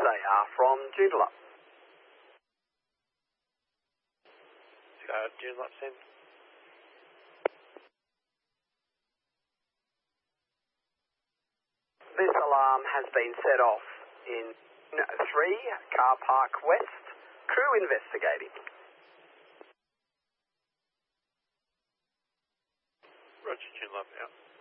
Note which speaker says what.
Speaker 1: they are from Joondalup.
Speaker 2: Joondalup, send.
Speaker 1: This alarm has been set off in 3, Car Park West. Crew investigating.
Speaker 2: Roger, Joondalup, out.